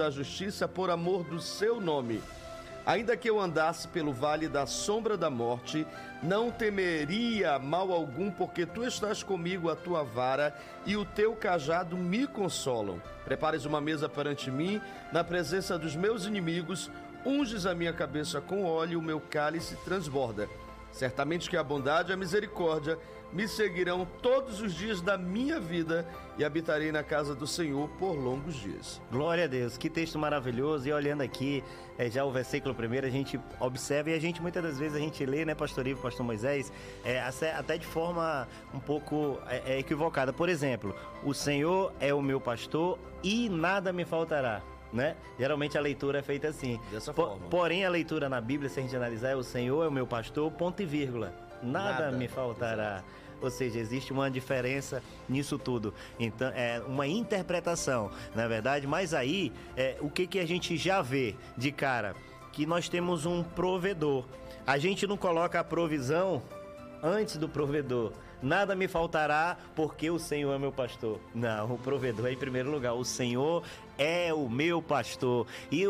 da justiça por amor do seu nome. Ainda que eu andasse pelo vale da sombra da morte, não temeria mal algum, porque tu estás comigo, a tua vara e o teu cajado me consolam. Prepares uma mesa perante mim, na presença dos meus inimigos, unges a minha cabeça com óleo, o meu cálice transborda. Certamente que a bondade e a misericórdia me seguirão todos os dias da minha vida e habitarei na casa do Senhor por longos dias. Glória a Deus, que texto maravilhoso. E olhando aqui, já o versículo primeiro, a gente observa e a gente muitas das vezes a gente lê, né, pastor Ivo, pastor Moisés, até de forma um pouco equivocada. Por exemplo, o Senhor é o meu pastor e nada me faltará. Né? Geralmente a leitura é feita assim. Dessa forma. Porém, a leitura na Bíblia, se a gente analisar, é o Senhor é o meu pastor, ponto e vírgula. Nada me faltará. Exato. Ou seja, existe uma diferença nisso tudo. Então, é uma interpretação, na verdade. Mas aí, o que a gente já vê de cara? Que nós temos um provedor. A gente não coloca a provisão antes do provedor. Nada me faltará porque o Senhor é meu pastor. Não, o provedor é em primeiro lugar. O Senhor é o meu pastor. E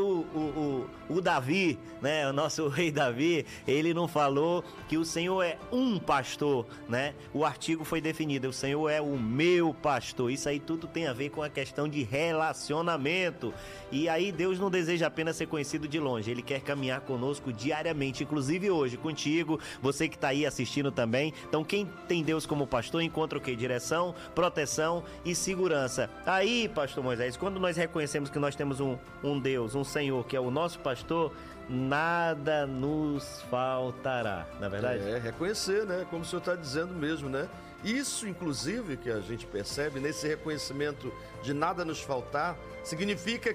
o Davi, né, o nosso rei Davi, ele não falou que o Senhor é um pastor, né? O artigo foi definido, o Senhor é o meu pastor. Isso aí tudo tem a ver com a questão de relacionamento. E aí Deus não deseja apenas ser conhecido de longe, Ele quer caminhar conosco diariamente, inclusive hoje, contigo, você que está aí assistindo também. Então quem tem Deus como pastor encontra o quê? Direção, proteção e segurança. Aí, pastor Moisés, quando nós reconhecemos que nós temos um Deus, um Senhor, que é o nosso pastor, nada nos faltará, não é verdade? Reconhecer, né? Como o senhor está dizendo mesmo, né? Isso, inclusive, que a gente percebe nesse reconhecimento de nada nos faltar, significa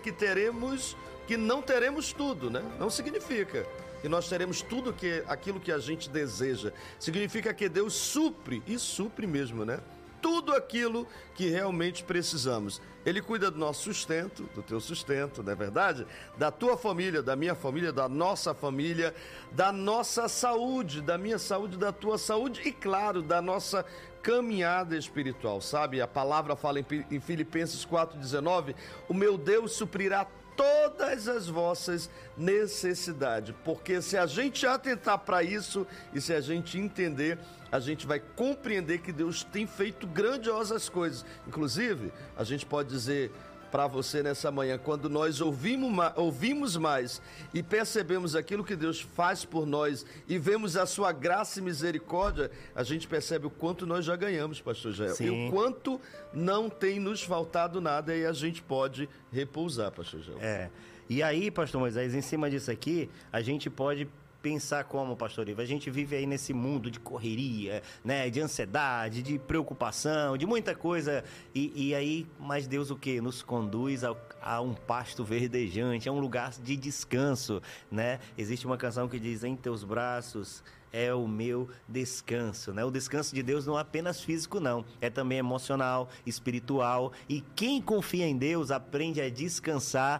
que não teremos tudo, né? Não significa que nós teremos tudo aquilo que a gente deseja. Significa que Deus supre, e supre mesmo, né? Tudo aquilo que realmente precisamos. Ele cuida do nosso sustento, do teu sustento, não é verdade? Da tua família, da minha família, da nossa família, da nossa saúde, da minha saúde, da tua saúde e, claro, da nossa caminhada espiritual, sabe? A palavra fala em Filipenses 4,19, o meu Deus suprirá todas as vossas necessidades, porque se a gente atentar para isso e se a gente entender, a gente vai compreender que Deus tem feito grandiosas coisas. Inclusive, a gente pode dizer para você nessa manhã, quando nós ouvimos mais e percebemos aquilo que Deus faz por nós e vemos a sua graça e misericórdia, a gente percebe o quanto nós já ganhamos, pastor Jael, e o quanto não tem nos faltado nada e a gente pode repousar, pastor Jael. E aí, pastor Moisés, em cima disso aqui, a gente pode pensar como, pastor Ivo, a gente vive aí nesse mundo de correria, né, de ansiedade, de preocupação, de muita coisa, e aí, mas Deus o quê? Nos conduz a um pasto verdejante, a um lugar de descanso, né? Existe uma canção que diz, em teus braços é o meu descanso, né? O descanso de Deus não é apenas físico, não. É também emocional, espiritual. E quem confia em Deus aprende a descansar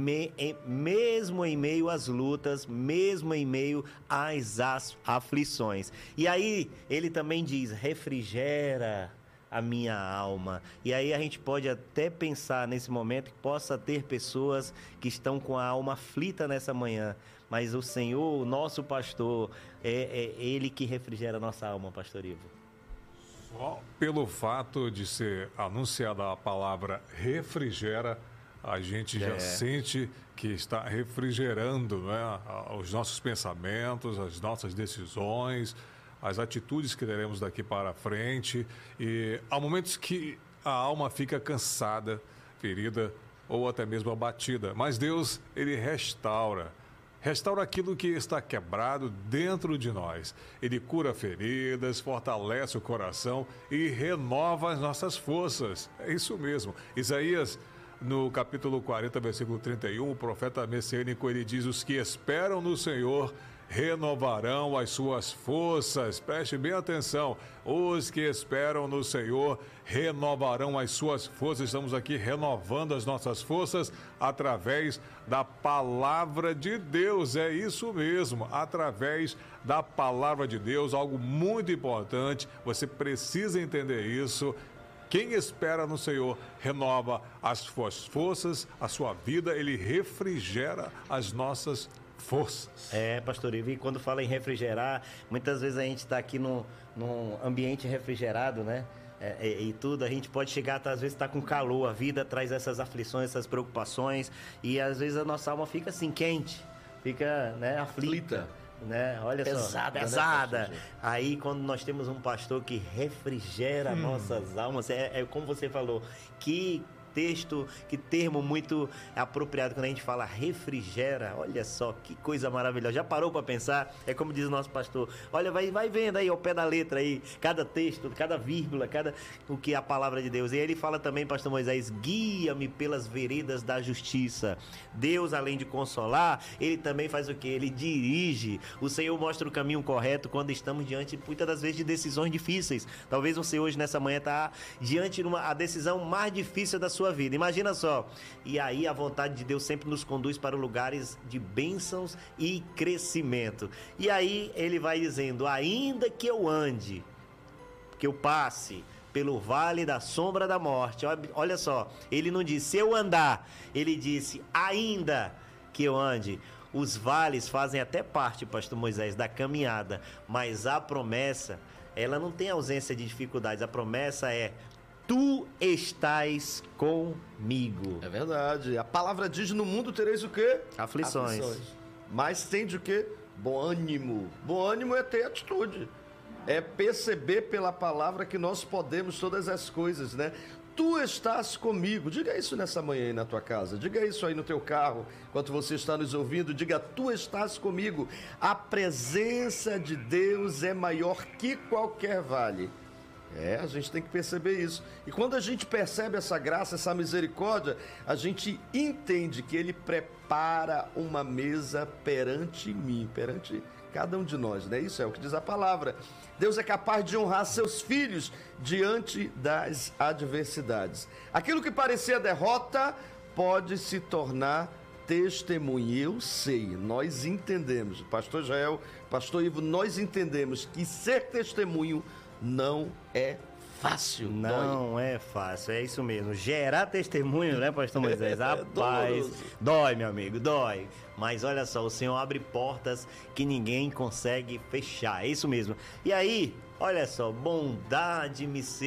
mesmo em meio às lutas, mesmo em meio às aflições. E aí, ele também diz, refrigera a minha alma. E aí a gente pode até pensar nesse momento que possa ter pessoas que estão com a alma aflita nessa manhã, mas o Senhor, o nosso pastor, é Ele que refrigera a nossa alma, pastor Ivo. Só pelo fato de ser anunciada a palavra refrigera, a gente já sente que está refrigerando, né, os nossos pensamentos, as nossas decisões, as atitudes que teremos daqui para frente. E há momentos que a alma fica cansada, ferida ou até mesmo abatida. Mas Deus, Ele restaura aquilo que está quebrado dentro de nós. Ele cura feridas, fortalece o coração e renova as nossas forças. É isso mesmo. Isaías, no capítulo 40, versículo 31, o profeta messiânico, ele diz, os que esperam no Senhor renovarão as suas forças. Preste bem atenção. Os que esperam no Senhor renovarão as suas forças. Estamos aqui renovando as nossas forças através da palavra de Deus. É isso mesmo, através da palavra de Deus, algo muito importante. Você precisa entender isso. Quem espera no Senhor renova as suas forças, a sua vida, ele refrigera as nossas forças. Pastor Ivo, e quando fala em refrigerar, muitas vezes a gente está aqui num ambiente refrigerado, né? E tudo, a gente pode chegar, às vezes está com calor, a vida traz essas aflições, essas preocupações, e às vezes a nossa alma fica assim, quente, fica, né, aflita. Né? Olha pesada, só, pesada. Né, aí quando nós temos um pastor que refrigera nossas almas, é como você falou, que texto, que termo muito apropriado quando a gente fala refrigera. Olha só, que coisa maravilhosa. Já parou para pensar? É como diz o nosso pastor, olha, vai vendo aí ao pé da letra aí, cada texto, cada vírgula, o que é a palavra de Deus. E ele fala também, pastor Moisés, guia-me pelas veredas da justiça. Deus, além de consolar, ele também faz o quê? Ele dirige. O Senhor mostra o caminho correto quando estamos diante, muitas das vezes, de decisões difíceis. Talvez você hoje, nessa manhã, está diante de a decisão mais difícil da sua vida. Imagina só. E aí a vontade de Deus sempre nos conduz para lugares de bênçãos e crescimento. E aí ele vai dizendo, ainda que eu ande, que eu passe pelo vale da sombra da morte. Olha só, ele não disse se eu andar, ele disse ainda que eu ande. Os vales fazem até parte, pastor Moisés, da caminhada, mas a promessa, ela não tem ausência de dificuldades. A promessa é: tu estás comigo. É verdade. A palavra diz: no mundo tereis o quê? Aflições. Mas tende o quê? Bom ânimo. Bom ânimo é ter atitude. É perceber pela palavra que nós podemos todas as coisas, né? Tu estás comigo. Diga isso nessa manhã aí na tua casa. Diga isso aí no teu carro, enquanto você está nos ouvindo. Diga: tu estás comigo. A presença de Deus é maior que qualquer vale. A gente tem que perceber isso. E quando a gente percebe essa graça, essa misericórdia, a gente entende que Ele prepara uma mesa perante mim, perante cada um de nós, né? Isso é o que diz a palavra. Deus é capaz de honrar seus filhos diante das adversidades. Aquilo que parecia derrota pode se tornar testemunho. Eu sei, nós entendemos, pastor Jael, pastor Ivo, nós entendemos que ser testemunho não é fácil. Não é fácil, é isso mesmo. Gerar testemunho, né, pastor Moisés? Rapaz, dói, meu amigo, dói. Mas olha só, o Senhor abre portas que ninguém consegue fechar, é isso mesmo. E aí, olha só, bondade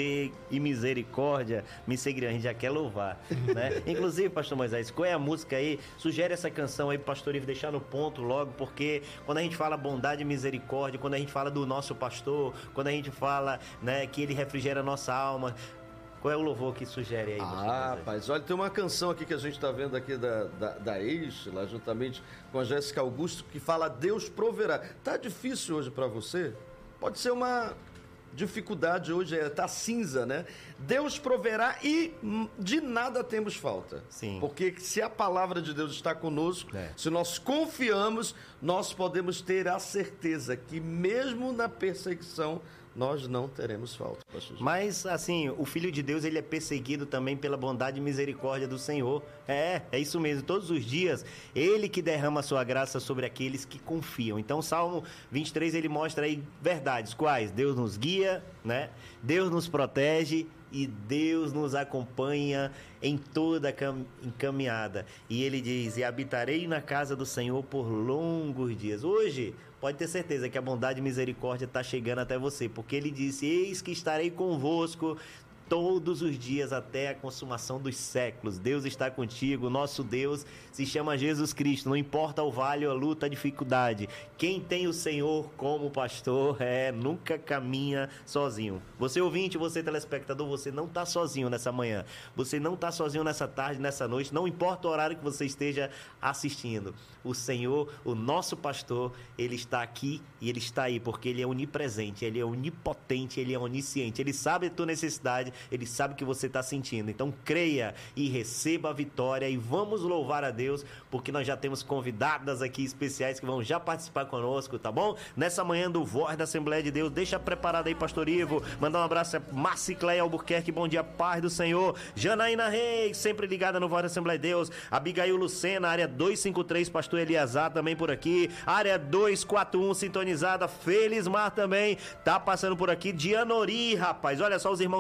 e misericórdia me seguirão. A gente já quer louvar, né? Inclusive, pastor Moisés, qual é a música aí? Sugere essa canção aí pro pastor Ivo deixar no ponto logo, porque quando a gente fala bondade e misericórdia, quando a gente fala do nosso pastor, quando a gente fala, né, que ele refrigera a nossa alma, qual é o louvor que sugere aí? Rapaz, olha, tem uma canção aqui que a gente está vendo aqui da ex, lá juntamente com a Jéssica Augusto, que fala: Deus proverá. Tá difícil hoje para você? Pode ser uma dificuldade hoje, tá cinza, né? Deus proverá e de nada temos falta. Sim. Porque se a palavra de Deus está conosco, se nós confiamos, nós podemos ter a certeza que mesmo na perseguição, nós não teremos falta. Mas, assim, o Filho de Deus, ele é perseguido também pela bondade e misericórdia do Senhor. É isso mesmo. Todos os dias, ele que derrama a sua graça sobre aqueles que confiam. Então, o Salmo 23, ele mostra aí verdades. Quais? Deus nos guia, né? Deus nos protege e Deus nos acompanha em toda a caminhada. E ele diz: e habitarei na casa do Senhor por longos dias. Hoje, pode ter certeza que a bondade e misericórdia está chegando até você, porque ele disse: eis que estarei convosco todos os dias até a consumação dos séculos. Deus está contigo, nosso Deus se chama Jesus Cristo, não importa o vale, a luta, a dificuldade. Quem tem o Senhor como pastor, nunca caminha sozinho. Você ouvinte, você telespectador, você não está sozinho nessa manhã, você não está sozinho nessa tarde, nessa noite, não importa o horário que você esteja assistindo. O Senhor, o nosso pastor, ele está aqui e ele está aí, porque ele é onipresente, ele é onipotente, ele é onisciente, ele sabe a tua necessidade, ele sabe o que você está sentindo. Então creia e receba a vitória, e vamos louvar a Deus, porque nós já temos convidadas aqui especiais que vão já participar conosco, tá bom? Nessa manhã do Voz da Assembleia de Deus. Deixa preparado aí, pastor Ivo. Mandar um abraço a Marcicleia Albuquerque, bom dia, paz do Senhor. Janaína Reis, sempre ligada no Voz da Assembleia de Deus. Abigail Lucena, área 253, pastor Eliazar também por aqui. Área 241, sintonizada. Felismar também tá passando por aqui. Dianori, rapaz, olha só os irmãos do interior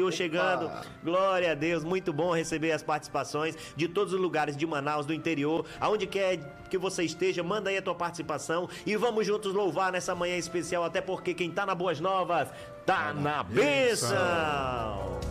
interior chegando. Glória a Deus, muito bom receber as participações de todos os lugares de Manaus, do interior, aonde quer que você esteja, manda aí a tua participação e vamos juntos louvar nessa manhã especial, até porque quem tá na Boas Novas tá na bênção.